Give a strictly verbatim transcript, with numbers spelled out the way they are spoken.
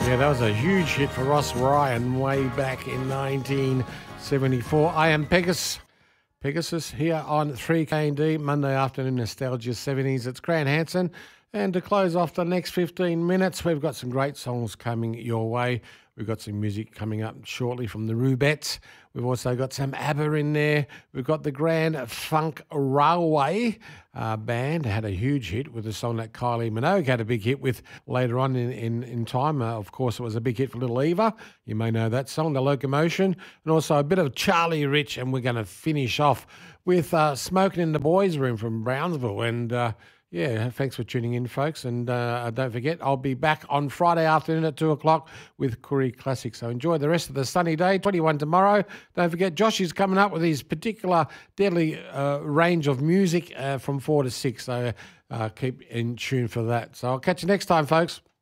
Yeah, that was a huge hit for Ross Ryan way back in nineteen seventy-four. I am Pegasus. Pegasus here on three K and D, Monday afternoon nostalgia seventies. It's Grant Hansen. And to close off the next fifteen minutes, we've got some great songs coming your way. We've got some music coming up shortly from the Rubettes. We've also got some ABBA in there. We've got the Grand Funk Railway uh, band, had a huge hit with a song that Kylie Minogue had a big hit with later on in, in, in time. Uh, of course, it was a big hit for Little Eva. You may know that song, The Locomotion. And also a bit of Charlie Rich. And we're going to finish off with uh, Smoking in the Boys' Room from Brownsville. And uh, yeah, thanks for tuning in, folks. And uh, don't forget, I'll be back on Friday afternoon at two o'clock with Koori Classic. So enjoy the rest of the sunny day, twenty-one tomorrow. Don't forget, Josh is coming up with his particular deadly uh, range of music uh, from four to six. So uh, keep in tune for that. So I'll catch you next time, folks.